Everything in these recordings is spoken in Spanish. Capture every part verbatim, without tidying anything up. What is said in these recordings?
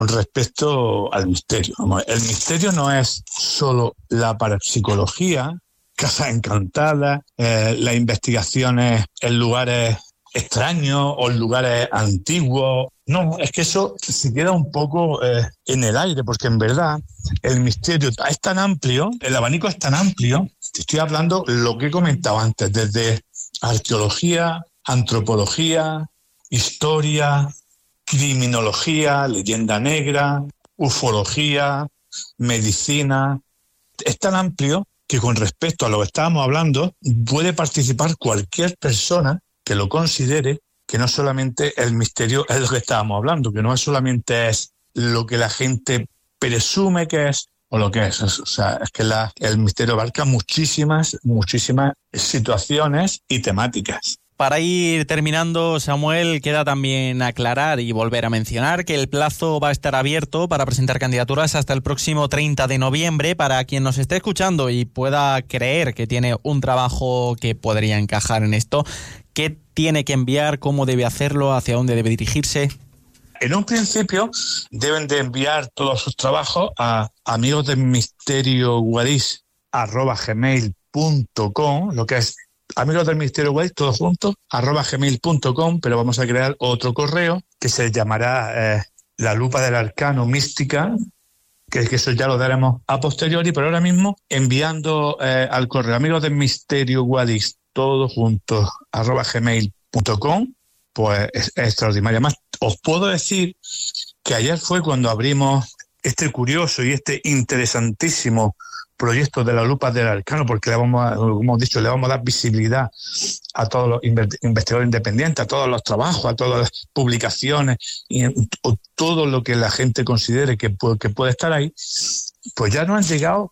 respecto al misterio. El misterio no es solo la parapsicología, Casa Encantada, eh, las investigaciones en lugares extraños o en lugares antiguos. No, es que eso se queda un poco eh, en el aire, porque en verdad el misterio es tan amplio, el abanico es tan amplio. Te estoy hablando lo que he comentado antes, desde arqueología, antropología, historia, criminología, leyenda negra, ufología, medicina. Es tan amplio que con respecto a lo que estábamos hablando, puede participar cualquier persona que lo considere, que no solamente el misterio es lo que estábamos hablando, que no solamente es lo que la gente presume que es o lo que es. O sea, es que la, el misterio abarca muchísimas, muchísimas situaciones y temáticas. Para ir terminando, Samuel, queda también aclarar y volver a mencionar que el plazo va a estar abierto para presentar candidaturas hasta el próximo treinta de noviembre. Para quien nos esté escuchando y pueda creer que tiene un trabajo que podría encajar en esto, ¿qué tiene que enviar? ¿Cómo debe hacerlo? ¿Hacia dónde debe dirigirse? En un principio deben de enviar todos sus trabajos a amigos del misterio guadix arroba gmail punto com, lo que es amigos del misterio guadix, todos juntos, arroba gmail punto com, pero vamos a crear otro correo que se llamará eh, la lupa del arcano mística, que, que eso ya lo daremos a posteriori, pero ahora mismo enviando eh, al correo amigos del misterio guadix, todos juntos, arroba gmail punto com, pues es, es extraordinario. Además, os puedo decir que ayer fue cuando abrimos este curioso y este interesantísimo proyecto de la lupa del arcano, porque le vamos a, como hemos dicho, le vamos a dar visibilidad a todos los investigadores independientes, a todos los trabajos, a todas las publicaciones y a todo lo que la gente considere que puede, que puede estar ahí. Pues ya nos han llegado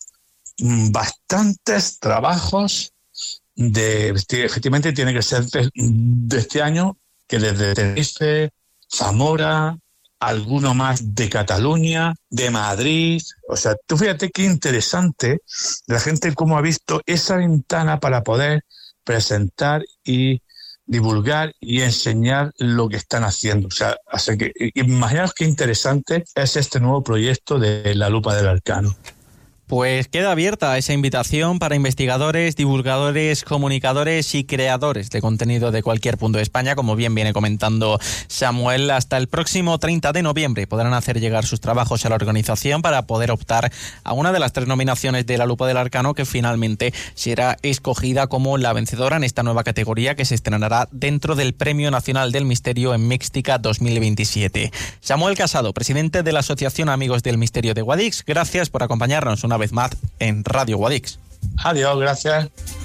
bastantes trabajos de, efectivamente tiene que ser de, de este año, que desde Tenerife, Zamora, alguno más de Cataluña, de Madrid. O sea, tú fíjate qué interesante la gente cómo ha visto esa ventana para poder presentar y divulgar y enseñar lo que están haciendo. O sea, así que imaginaos qué interesante es este nuevo proyecto de la lupa del arcano. Pues queda abierta esa invitación para investigadores, divulgadores, comunicadores y creadores de contenido de cualquier punto de España, como bien viene comentando Samuel. Hasta el próximo treinta de noviembre podrán hacer llegar sus trabajos a la organización para poder optar a una de las tres nominaciones de la Lupa del Arcano, que finalmente será escogida como la vencedora en esta nueva categoría que se estrenará dentro del Premio Nacional del Misterio en Mística dos mil veintisiete. Samuel Casado, presidente de la Asociación Amigos del Misterio de Guadix, gracias por acompañarnos una vez más en Radio Guadix. Adiós, gracias.